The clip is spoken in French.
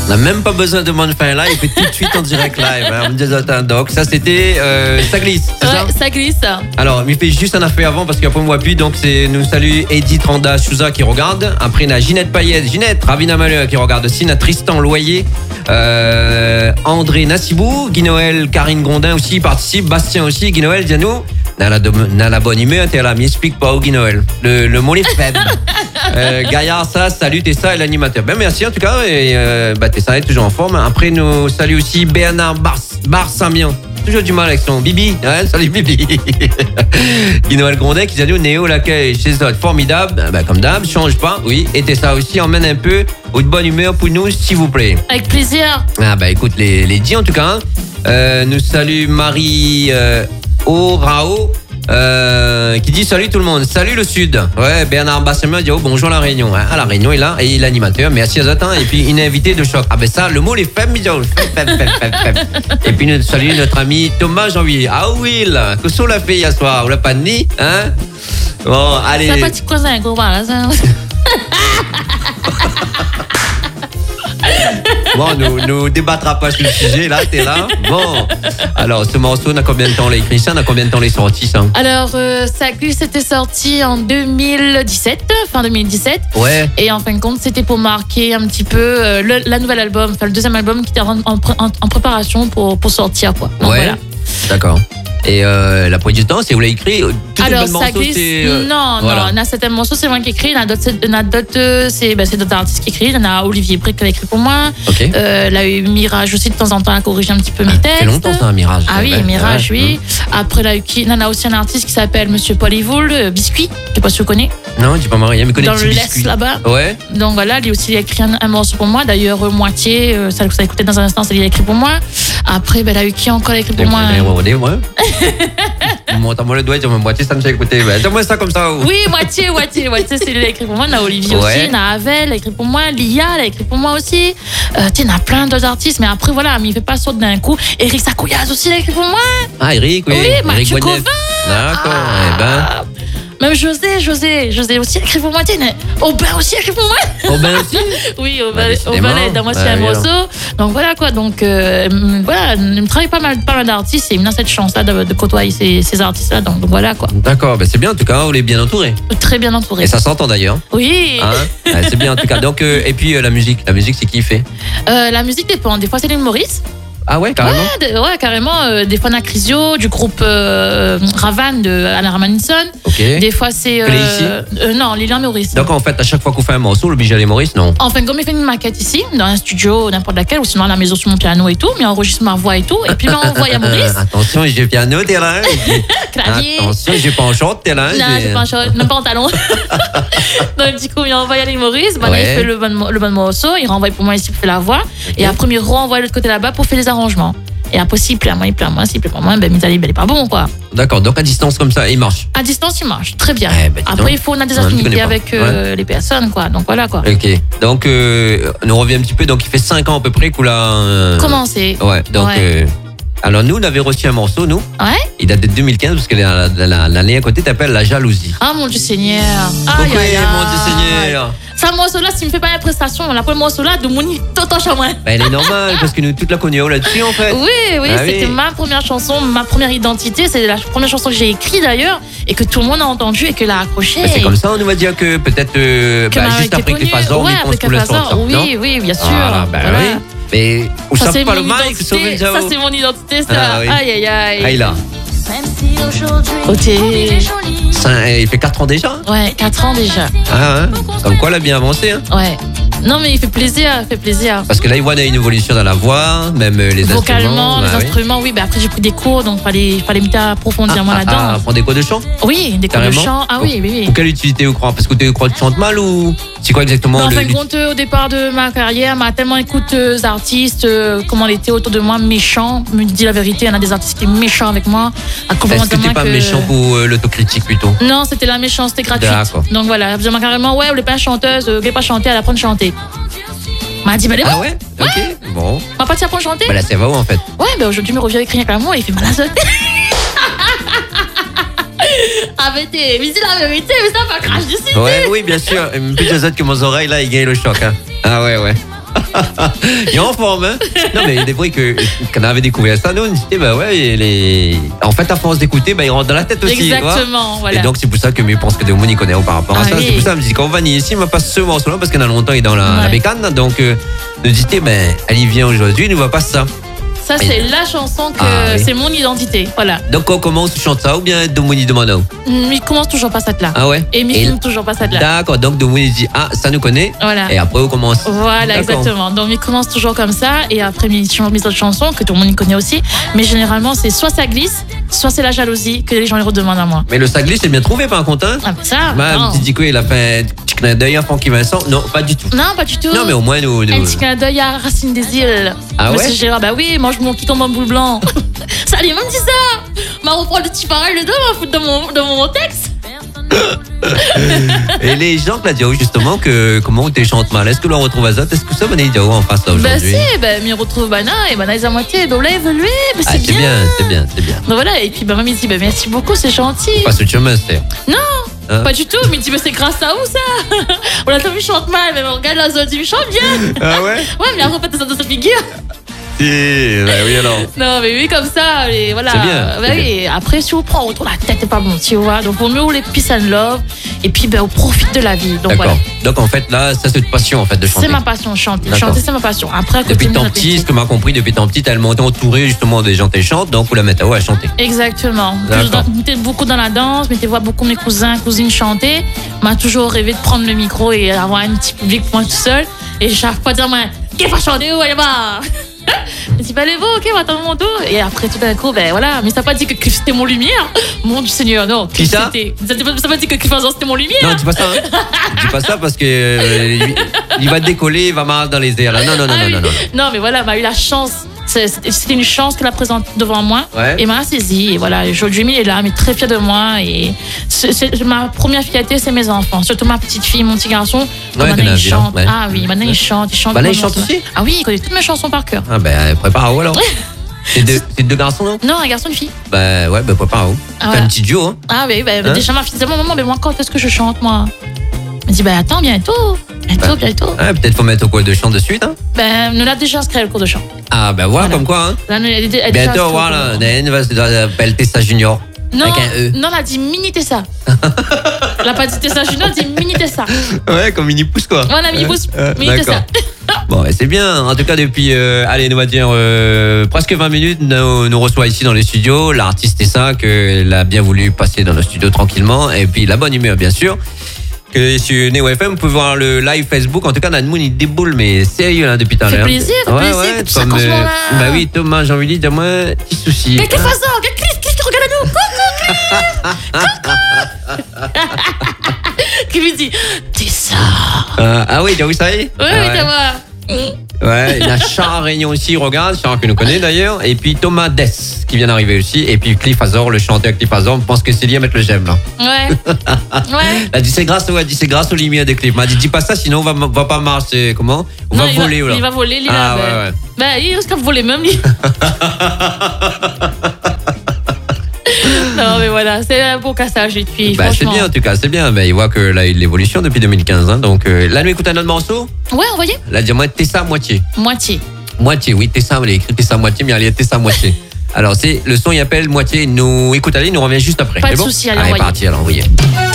On n'a même pas besoin de mon faire live, il fait tout de suite en direct live. Hein. Donc ça c'était ça glisse, c'est ça? Ça glisse. Alors, il fait juste un affaire avant parce qu'après on voit plus. Donc c'est nous salue Edith Randa Chouza qui regarde. Après on a Ginette Payette, Ginette, Ravina Malheur qui regarde aussi. On a Tristan Loyer, André Nassibou, Guy Noël, Karine Grondin aussi participe, Bastien aussi, Guy Noël, dis-nous. Dans la bonne humeur, t'es là, m'explique pas au Guy Noël. Le mot est faible. Gaillard, ça, salut, t'es ça et l'animateur. Ben merci en tout cas, et t'es ça, toujours en forme. Après, nous salue aussi Bernard Barsamian. Toujours du mal avec son Bibi. Ouais, salut Bibi. Guy Noël Grondin qui dit Néo, l'accueil chez eux, formidable. Comme d'hab, change pas, oui. Et t'es ça aussi, emmène un peu ou de bonne humeur pour nous, s'il vous plaît. Avec plaisir. Écoute, les dits en tout cas. Nous salue Marie Orao. Qui dit salut tout le monde, salut le Sud. Ouais, Bernard Bassemian dit bonjour la Réunion. Hein, à la Réunion, il est là et l'animateur. Merci à Zatin. Et puis une invitée de choc. Ça, le mot les faibles, Et puis nous salut notre ami Thomas Janvier. Ah oui, là, que sont la fille hier soir, ou la pas de nid, hein? Bon, allez. C'est pas petit cousin, gros, voilà, ça. Bon, nous débattra pas sur le sujet, là, t'es là. Bon, alors, ce morceau, on a combien de temps les écrit ça? On a combien de temps les sorti, ça? Alors, ça c'était sorti en 2017, fin 2017. Ouais. Et en fin de compte, c'était pour marquer un petit peu la nouvelle album, enfin le deuxième album qui était en préparation pour sortir, quoi. Donc, ouais, voilà. D'accord. Et la plupart du temps, c'est vous l'avez écrit tout alors, le morceau, c'est non, voilà. Il y a certains morceaux, c'est moi qui écris. Il y en a d'autres, c'est d'autres artistes qui écrivent. Il y en a Olivier Brick qui a écrit pour moi. Okay. Là, il y a eu Mirage aussi de temps en temps à corriger un petit peu mes textes. C'est longtemps ça, un Mirage. Ah oui, Mirage, oui. Après, là, il y en a aussi un artiste qui s'appelle Monsieur Polyvoul, Biscuit. Je sais pas si vous connaissez. Non, tu pas marié, mais connais dans le laisse là-bas. Ouais. Donc voilà, lui aussi il a écrit un morceau pour moi. D'ailleurs, moitié, ça écoutait dans un instant, c'est lui qui a écrit pour moi. Après, là, qui a encore écrit pour moi? Montre-moi le doigt, dis-moi moitié, ça me fait écouter. Dis-moi ça comme ça. Oui, moitié, c'est lui qui a écrit pour moi. Il y a Olivier aussi, il y a Avel, il a écrit pour moi. Lia, il a écrit pour moi aussi. Il y en a plein d'autres artistes, mais après, voilà, mais il fait pas sauter d'un coup. Eric Sakouyaz aussi, il a écrit pour moi. Ah, Eric, oui. Oui, Mathieu Covin. D'accord, Même José aussi a écrit pour moi. Aubin aussi a écrit pour moi. Aubin aussi? Oui, Aubin est dans moi aussi un morceau. Donc voilà quoi. Donc voilà, il travaille pas mal d'artistes et il me donne cette chance-là de côtoyer ces artistes-là. Donc voilà quoi. D'accord, c'est bien en tout cas, on est bien entouré. Très bien entouré. Et ça s'entend d'ailleurs. Oui. Hein, c'est bien en tout cas. Donc, et puis la musique c'est qui fait? La musique dépend. Des fois c'est Maurice. Ah ouais, carrément. Ouais, carrément. Des fois, on a Crisio, du groupe Ravan de Anna Ramanson. Ok. Des fois, c'est. Non, Lilian Maurice. Donc, en fait, à chaque fois qu'on fait un morceau, le Bijal et Maurice, non? Enfin, comme il fait une maquette ici, dans un studio, n'importe laquelle, ou sinon à la maison sur mon piano et tout, mais on enregistre ma voix et tout, et puis on envoie à Maurice. Attention, j'ai piano, t'es là. Clavier. Attention, j'ai pas en short, t'es là. Non, j'ai pas en short, même pas en talon. Donc, du coup, il envoie à Maurice, il fait le bon morceau, il renvoie pour moi ici pour faire la voix, et après, il renvoie de l'autre côté là-bas pour faire les arrangements. Et après, s'il plaît à moi, s'il plaît pas à moi, Mitali, il est pas bon, quoi. D'accord, donc à distance comme ça, il marche. À distance, il marche, très bien. Après, on a des affinités avec les personnes, quoi. Donc voilà, quoi. Ok, donc on revient un petit peu, donc il fait 5 ans à peu près qu'on l'a... Commencé. Ouais, donc... Ouais. Alors nous, on avait reçu un morceau, nous. Ouais. Il date de 2015, parce que l'année à côté t'appelle La Jalousie. Ah, mon Dieu Seigneur. Mon Dieu Seigneur. Ça, morceau-là, s'il me fait pas une prestation, la première morceau-là, de Mouni, Toto Chamoin. Elle est normale, parce que nous, toute la connaissons là-dessus, en fait. Oui, c'était ma première chanson, ma première identité. C'est la première chanson que j'ai écrite, d'ailleurs, et que tout le monde a entendu et qu'elle a accroché. C'est comme ça, on nous va dire que peut-être, juste après qu'il fasse Zorn, il pense qu'on la sort. Oui, bien sûr. Oui. Mais où ça pas le mic, ça c'est mon identité, ça. Aïe. Aïe là. Il fait 4 ans déjà? Ouais, 4 ans déjà. Ah ouais. Comme quoi, elle a bien avancé. Hein. Ouais. Non, mais il fait plaisir, Parce que là, il voit une évolution dans la voix, même les vocalement, instruments. les instruments, oui. Après, j'ai pris des cours, donc il fallait me approfondir moi là-dedans. Prendre des cours de chant? Oui, des cours de chant. Ah oui. Pour quelle utilité vous croyez? Parce que tu crois que tu chantes mal ou c'est quoi exactement? En fin de compte, au départ de ma carrière, m'a tellement écouté les artistes, comment ils étaient autour de moi, méchants. Me dis la vérité, il y en a des artistes qui étaient méchants avec moi. Est-ce que t'es pas méchant pour l'autocritique plutôt? Non, c'était la méchanceté gratuite. D'accord. Donc voilà, carrément, ouais, vous voulez pas chanteuse, vous voulez pas chanter, elle apprend à chanter. M'a dit, mais ah ouais? Ok, bon. M'a pas dit apprendre à chanter? Là, ça va où en fait? Ouais, aujourd'hui, me revient avec rien qu'à moi, il fait mal à sauter. Arrêtez, mais c'est la vérité, mais ça va cracher d'ici. Ouais, oui, bien sûr. Plus de autres que mes oreilles, là, il gagne le choc. Hein. Ah ouais. Il est en forme, hein. Non, mais il est vrai que quand on avait découvert ça, nous, on disait, bah ouais, en fait, à force d'écouter, bah, il rentre dans la tête aussi. Exactement, voilà. Et donc, c'est pour ça que je pense que des moments, il connaît par rapport à ça. Oui. C'est pour ça que je me dis, quand on va nier ici, on va pas ce morceau-là, parce qu'il y en a longtemps, il est dans la bécane. Donc, nous disait, ben, elle y vient aujourd'hui, il ne voit pas ça. Ça, c'est la chanson que c'est mon identité. Voilà. Donc, on commence, tu chantes ça ou bien Domoni demande? Il commence toujours pas cette là. Ah ouais? Et il finit toujours pas cette là. D'accord. Donc, Domoni dit, ah, ça nous connaît. Voilà. Et après, on commence. Voilà, exactement. Donc, il commence toujours comme ça. Et après, il chante mes autres chansons que tout le monde connaît aussi. Mais généralement, c'est soit ça glisse, soit c'est la jalousie que les gens les redemandent à moi. Mais le ça glisse, c'est bien trouvé, par contre. Hein? Ah, ben ça. Un petit dico, il a fait un petit clin d'œil à Francky Vincent. Non, pas du tout. Non, pas du tout. Non, mais au moins, nous. Un petit clin d'œil à Racine des Îles. Ah ouais? Monsieur Gérard, bah oui, mange mon qui tombe en boule blanc. Ça lui même dit ça. M'a reprend le petit parole dedans, m'a foutu dans mon texte. Et les gens que la Diao, justement, comment tu chantes mal, est-ce que l'on retrouve à ça? Est-ce que ça, Bana Diao en face là aujourd'hui? Bah si, m'y retrouve Bana et Bana ils à moitié, donc là évolué, c'est bien. C'est bien. Donc voilà, et puis maman me dit, merci beaucoup, c'est gentil. Pas ce chemin, c'est. Non, pas du tout, mais il dit, c'est grâce à où ça? On a vu chante mal, mais on regarde la zone, il chante bien. Ah ouais? Ouais, mais après, t'as ça dans sa figure. Si, bah oui alors. Non mais oui comme ça, et voilà. C'est bien. Bah oui, et après si on prend autour la tête est pas bon, tu vois. Donc vaut mieux les peace and love et puis on profite de la vie. Donc d'accord. Voilà. Donc en fait là, ça c'est une passion en fait de chanter. C'est ma passion, chanter. Chanter c'est ma passion. Après depuis tant petit, ce que m'a compris depuis tant petit, elle m'a entourée justement des gens qui chantent, donc vous la mettez à chanter. Exactement. Mettez beaucoup dans la danse, mettez-voir beaucoup mes cousins, cousines chanter. M'a toujours rêvé de prendre le micro et avoir un petit public pour moi tout seul. Et chaque fois dire moi, qui va chanter où elle va? Je dis, allez, bon, ok, on va attendre mon tour. Et après, tout d'un coup, ben voilà. Mais ça n'a pas dit que Cliff c'était mon lumière. Mon Dieu Seigneur, non. Qui ça? Ça n'a pas dit que Cliff c'était mon lumière. Non, dis pas ça. Hein. Dis pas ça parce que il va décoller, il va marcher dans les airs. Là. Non. Non, mais voilà, m'a eu la chance. C'était une chance qu'elle a présente devant moi. Ouais. Et m'a saisi. Et voilà, aujourd'hui, il est là, mais très fier de moi. Et ma première fierté, c'est mes enfants. Surtout ma petite fille, mon petit garçon. Ouais, maintenant, il chante. Ouais. Ah oui, maintenant, il chante. Maintenant, il chante aussi? Ah oui, il connaît toutes mes chansons par cœur. Ah ben, prépare-vous alors. C'est deux garçons, non? Non, un garçon et une fille. Bah ouais, prépare-vous. Ah, c'est un petit duo, hein? Ah oui, déjà ma fille dit, maman, mais moi, quand est-ce que je chante, moi? Elle me dit, attends, bientôt. Ah, peut-être faut mettre au cours de chant de suite, hein? Nous l'a déjà inscrit au cours de chant. Ah, voilà, comme quoi, hein? Là, elle bientôt, voilà, Naine va s'appeler Tessa Junior. Non, avec un E. Non, elle a dit Mini Tessa. Elle a pas dit Tessa Junior, elle a dit Mini Tessa. Ouais, comme Mini Pouce, quoi. Voilà, Mini Pouce, Mini Tessa. Bon, c'est bien. En tout cas, depuis, allez, on va dire, presque 20 minutes, nous reçoit ici dans les studios l'artiste Tessa, qu'elle a bien voulu passer dans le studio tranquillement. Et puis, la bonne humeur, bien sûr. Que sur Neo FM, vous pouvez voir le live Facebook. En tout cas, Nadmoun, il déboule, mais sérieux, hein, depuis tout à l'heure. Ça fait plaisir, ouais, tout ça comme bah oui, Thomas, j'ai envie de dire, moi, petit souci. Qu'est-ce qu'il fait ça? Qu'est-ce qu'il regarde à nous? Coucou, qui lui dit, Tessa. Ah oui, vous savez? Oui, t'as voir. Ouais, il y a Charles Réunion aussi, regarde, Charles que nous connaît d'ailleurs. Et puis Thomas Dess qui vient d'arriver aussi. Et puis Cliff Azor, le chanteur Cliff Azor. Je pense que c'est lié à mettre le j'aime là. Ouais. Elle a dit c'est grâce aux lumières de Cliff. Elle m'a dit dis pas ça sinon on va pas marcher. Comment? On va voler là. Il va voler, lui là. Ouais. Bah, il risque de voler même lui. Non mais voilà, c'est un beau cassage et puis c'est bien en tout cas, c'est bien. Il voit que là il y a de l'évolution depuis 2015 hein, donc là nous écoutons un autre morceau. Ouais, envoyez. Là dis-moi Tessa moitié. Moitié, oui, Tessa, elle a écrit Tessa moitié mais elle est Tessa moitié. Alors c'est le son il appelle moitié. Nous écoute allez, nous revient juste après. Pas de souci, allez parti alors envoyez.